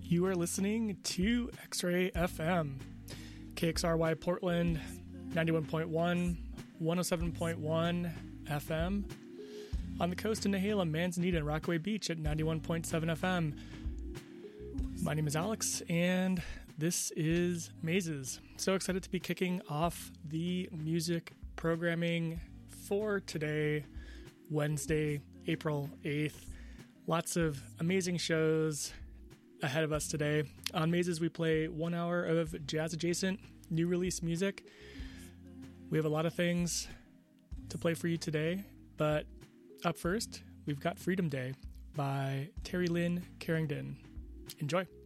You are listening to X-Ray FM, KXRY Portland, 91.1, 107.1 FM. On the coast in Nehalem, Manzanita, and Rockaway Beach at 91.7 FM. My name is Alex, and this is Mazes. So excited to be kicking off the music programming for today, Wednesday, April 8th. Lots of amazing shows ahead of us today. On Mazes, we play 1 hour of jazz-adjacent, new release music. We have a lot of things to play for you today, but up first, we've got Freedom Day by Terry Lynn Carrington. Enjoy.